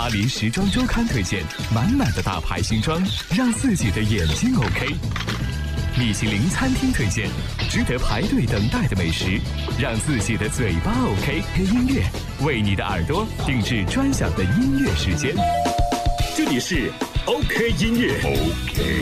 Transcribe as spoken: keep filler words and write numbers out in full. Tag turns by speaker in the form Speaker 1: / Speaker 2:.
Speaker 1: 巴黎时装周刊推荐，满满的大牌新装，让自己的眼睛 OK。米其林餐厅推荐，值得排队等待的美食，让自己的嘴巴 OK。配音乐，为你的耳朵定制专享的音乐时间。
Speaker 2: 这里是 OK 音乐 ，OK。